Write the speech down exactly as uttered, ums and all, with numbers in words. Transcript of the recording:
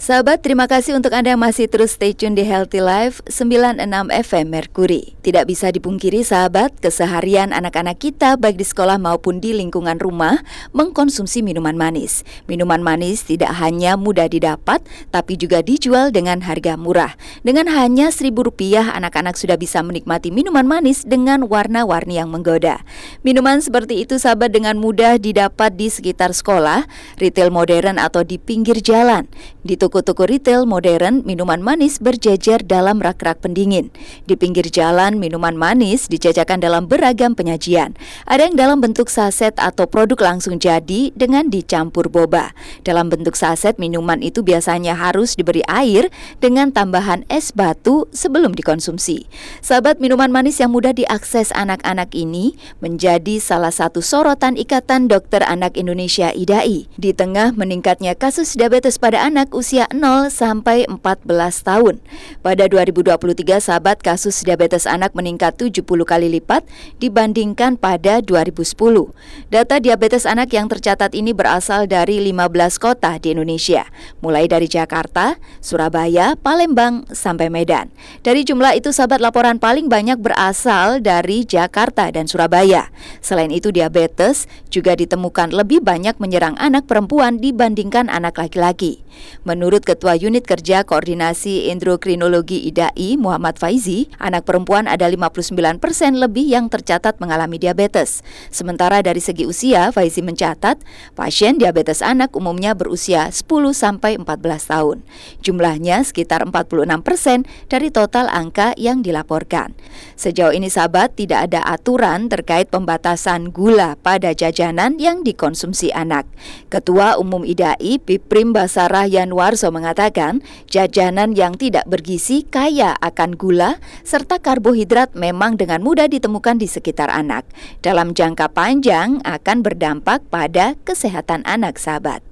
Sahabat, terima kasih untuk Anda yang masih terus stay tune di Healthy Life sembilan puluh enam F M Merkuri. Tidak bisa dipungkiri sahabat, keseharian anak-anak kita baik di sekolah maupun di lingkungan rumah mengkonsumsi minuman manis. Minuman manis tidak hanya mudah didapat, tapi juga dijual dengan harga murah. Dengan hanya seribu rupiah, anak-anak sudah bisa menikmati minuman manis dengan warna-warni yang menggoda. Minuman seperti itu sahabat dengan mudah didapat di sekitar sekolah, retail modern atau di pinggir jalan. Di toko-toko retail modern, minuman manis berjejer dalam rak-rak pendingin. Di pinggir jalan, minuman manis dijajakan dalam beragam penyajian. Ada yang dalam bentuk saset atau produk langsung jadi dengan dicampur boba. Dalam bentuk saset, minuman itu biasanya harus diberi air dengan tambahan es batu sebelum dikonsumsi. Sahabat, minuman manis yang mudah diakses anak-anak ini menjadi salah satu sorotan Ikatan Dokter Anak Indonesia I D A I. Di tengah meningkatnya kasus diabetes pada anak usia nol sampai empat belas tahun. Pada dua ribu dua puluh tiga, sahabat, kasus diabetes anak meningkat tujuh puluh kali lipat dibandingkan pada dua ribu sepuluh. Data diabetes anak yang tercatat ini berasal dari lima belas kota di Indonesia, mulai dari Jakarta, Surabaya, Palembang, sampai Medan. Dari jumlah itu, sahabat, laporan paling banyak berasal dari Jakarta dan Surabaya. Selain itu, diabetes juga ditemukan lebih banyak menyerang anak perempuan dibandingkan anak laki-laki. Menurut Ketua Unit Kerja Koordinasi Endokrinologi I D A I, Muhammad Faizi, anak perempuan ada lima puluh sembilan persen lebih yang tercatat mengalami diabetes. Sementara dari segi usia, Faizi mencatat, pasien diabetes anak umumnya berusia sepuluh sampai empat belas tahun. Jumlahnya sekitar empat puluh enam persen dari total angka yang dilaporkan. Sejauh ini, sahabat, tidak ada aturan terkait pembatasan gula pada jajanan yang dikonsumsi anak. Ketua Umum I D A I, Piprim Basarah Yanwarso mengatakan, jajanan yang tidak bergizi kaya akan gula serta karbohidrat memang dengan mudah ditemukan di sekitar anak. Dalam jangka panjang akan berdampak pada kesehatan anak, sahabat.